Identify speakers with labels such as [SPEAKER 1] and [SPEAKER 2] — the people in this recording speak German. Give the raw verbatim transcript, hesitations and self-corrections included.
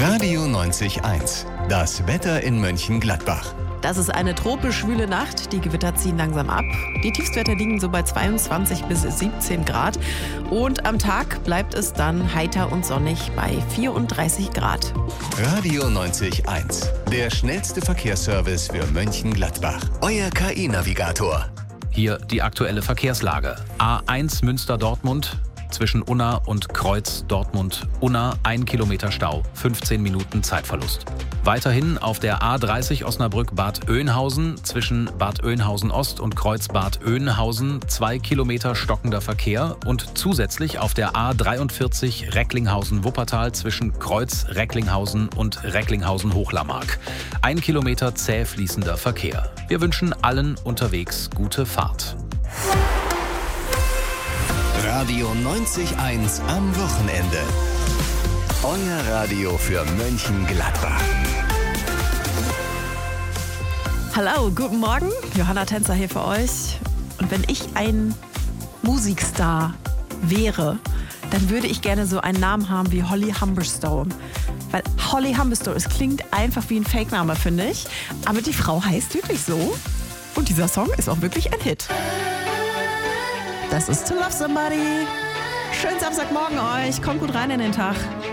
[SPEAKER 1] Radio neunzig Komma eins. Das Wetter in Mönchengladbach.
[SPEAKER 2] Das ist eine tropisch schwüle Nacht. Die Gewitter ziehen langsam ab. Die Tiefstwerte liegen so bei zweiundzwanzig bis siebzehn Grad. Und am Tag bleibt es dann heiter und sonnig bei vierunddreißig Grad.
[SPEAKER 1] Radio neunzig Komma eins. Der schnellste Verkehrsservice für Mönchengladbach. Euer K I-Navigator.
[SPEAKER 3] Hier die aktuelle Verkehrslage. A eins Münster-Dortmund. Zwischen Unna und Kreuz Dortmund-Unna ein Kilometer Stau, fünfzehn Minuten Zeitverlust. Weiterhin auf der A dreißig Osnabrück-Bad Oeynhausen zwischen Bad Oeynhausen-Ost und Kreuz Bad Oeynhausen zwei Kilometer stockender Verkehr und zusätzlich auf der A dreiundvierzig Recklinghausen-Wuppertal zwischen Kreuz Recklinghausen und Recklinghausen-Hochlammark. Ein Kilometer zäh fließender Verkehr. Wir wünschen allen unterwegs gute Fahrt.
[SPEAKER 1] Radio neunzig Komma eins am Wochenende. Euer Radio für Mönchengladbach.
[SPEAKER 2] Hallo, guten Morgen. Johanna Tänzer hier für euch. Und wenn ich ein Musikstar wäre, dann würde ich gerne so einen Namen haben wie Holly Humberstone. Weil Holly Humberstone, es klingt einfach wie ein Fake-Name, finde ich. Aber die Frau heißt wirklich so. Und dieser Song ist auch wirklich ein Hit. Das ist To Love Somebody. Schönen Samstagmorgen euch. Kommt gut rein in den Tag.